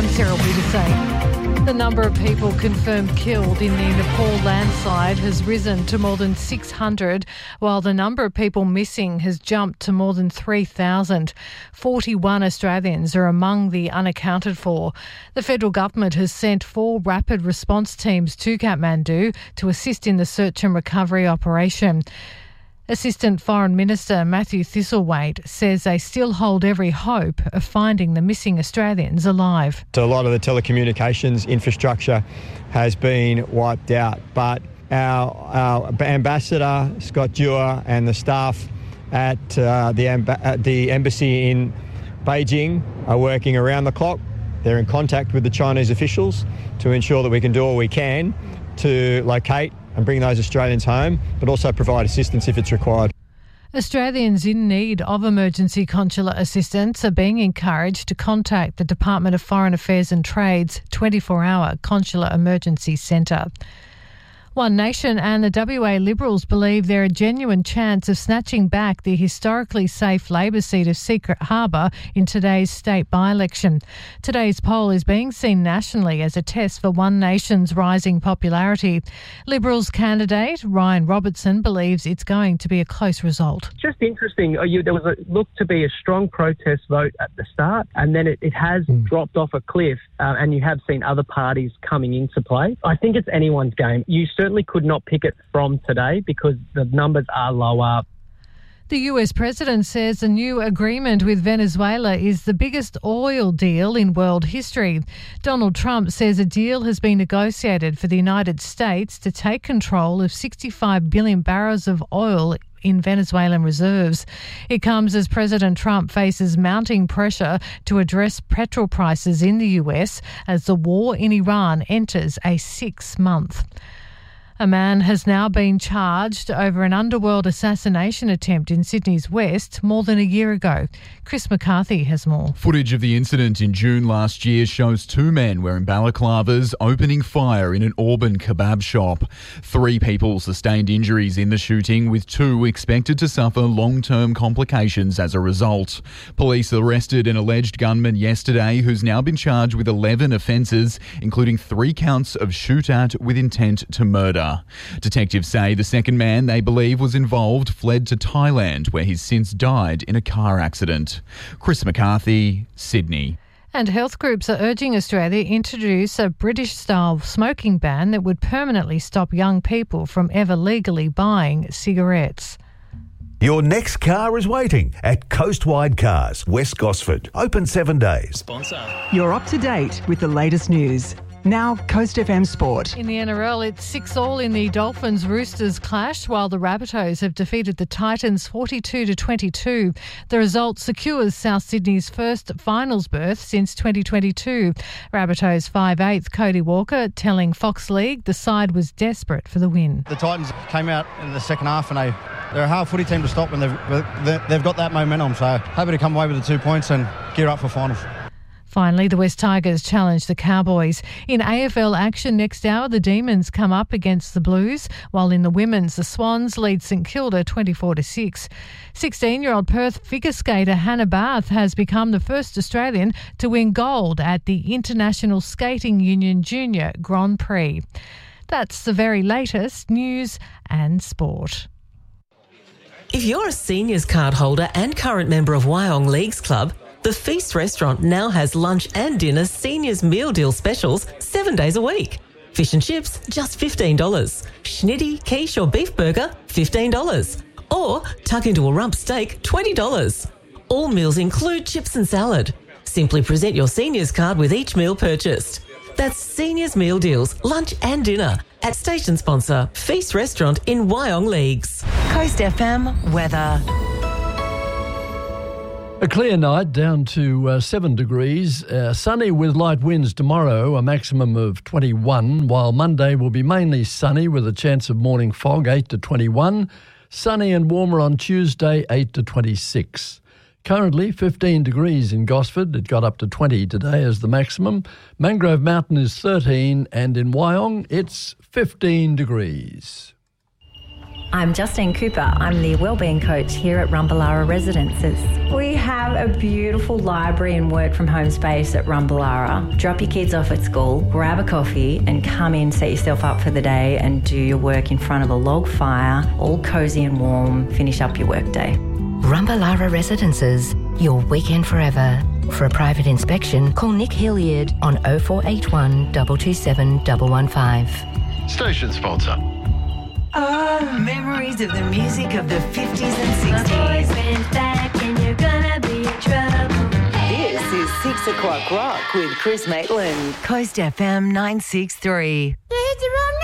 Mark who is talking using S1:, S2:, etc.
S1: I'm Sarah Wiedersay. The number of people confirmed killed in the Nepal landslide has risen to more than 600, while the number of people missing has jumped to more than 3,000. 41 Australians are among the unaccounted for. The federal government has sent 4 rapid response teams to Kathmandu to assist in the search and recovery operation. Assistant Foreign Minister Matthew Thistlethwaite says they still hold every hope of finding the missing Australians alive.
S2: So a lot of the telecommunications infrastructure has been wiped out, but our ambassador, Scott Dewar, and the staff at the embassy in Beijing are working around the clock. They're in contact with the Chinese officials to ensure that we can do all we can to locate and bring those Australians home, but also provide assistance if it's required.
S1: Australians in need of emergency consular assistance are being encouraged to contact the Department of Foreign Affairs and Trade's 24-hour Consular Emergency Centre. One Nation and the WA Liberals believe there are a genuine chance of snatching back the historically safe Labor seat of Secret Harbour in today's state by-election. Today's poll is being seen nationally as a test for One Nation's rising popularity. Liberals candidate Ryan Robertson believes it's going to be a close result.
S3: Just interesting, there was looked to be a strong protest vote at the start, and then it has dropped off a cliff, and you have seen other parties coming into play. I think it's anyone's game. You certainly could not pick it from today because the numbers are lower.
S1: The US president says a new agreement with Venezuela is the biggest oil deal in world history. Donald Trump says a deal has been negotiated for the United States to take control of 65 billion barrels of oil in Venezuelan reserves. It comes as President Trump faces mounting pressure to address petrol prices in the US as the war in Iran enters a 6th month. A man has now been charged over an underworld assassination attempt in Sydney's West more than a year ago. Chris McCarthy has more.
S4: Footage of the incident in June last year shows 2 men wearing balaclavas opening fire in an Auburn kebab shop. 3 people sustained injuries in the shooting, with 2 expected to suffer long-term complications as a result. Police arrested an alleged gunman yesterday who's now been charged with 11 offences, including 3 counts of shoot at with intent to murder. Detectives say the second man they believe was involved fled to Thailand, where he's since died in a car accident. Chris McCarthy, Sydney.
S1: And health groups are urging Australia to introduce a British-style smoking ban that would permanently stop young people from ever legally buying cigarettes.
S5: Your next car is waiting at Coastwide Cars, West Gosford. Open 7 days.
S6: Sponsor.
S7: You're up to date with the latest news. Now, Coast FM Sport.
S1: In the NRL, it's 6-all in the Dolphins-Roosters clash, while the Rabbitohs have defeated the Titans 42-22. The result secures South Sydney's first finals berth since 2022. Rabbitohs 5'8" Cody Walker telling Fox League the side was desperate for the win.
S8: The Titans came out in the second half and they're a hard footy team to stop, and they've got that momentum, so happy to come away with the 2 points and gear up for finals.
S1: Finally, the West Tigers challenge the Cowboys. In AFL action next hour, the Demons come up against the Blues, while in the women's, the Swans lead St Kilda 24-6. 16-year-old Perth figure skater Hannah Barth has become the first Australian to win gold at the International Skating Union Junior Grand Prix. That's the very latest news and sport.
S9: If you're a seniors card holder and current member of Wyong Leagues Club, the Feast restaurant now has lunch and dinner seniors meal deal specials 7 days a week. Fish and chips, just $15. Schnitty, quiche or beef burger, $15. Or tuck into a rump steak, $20. All meals include chips and salad. Simply present your seniors card with each meal purchased. That's seniors meal deals, lunch and dinner at station sponsor Feast Restaurant in Wyong Leagues.
S7: Coast FM weather.
S10: A clear night down to 7 degrees. Sunny with light winds tomorrow, a maximum of 21, while Monday will be mainly sunny with a chance of morning fog, 8 to 21. Sunny and warmer on Tuesday, 8 to 26. Currently 15 degrees in Gosford. It got up to 20 today as the maximum. Mangrove Mountain is 13, and in Wyong it's 15 degrees.
S6: I'm Justine Cooper. I'm the Wellbeing Coach here at Rumballara Residences. We have a beautiful library and work from home space at Rumballara. Drop your kids off at school, grab a coffee and come in, set yourself up for the day and do your work in front of a log fire, all cosy and warm, finish up your workday.
S11: Rumballara Residences, your weekend forever. For a private inspection, call Nick Hilliard on 0481 227 115.
S12: Station sponsor.
S13: Oh, memories of the music of the 50s and 60s.
S14: Went back and you're gonna be in trouble.
S13: This is 6 o'clock rock with Chris Maitland. Coast FM 963.
S14: There's a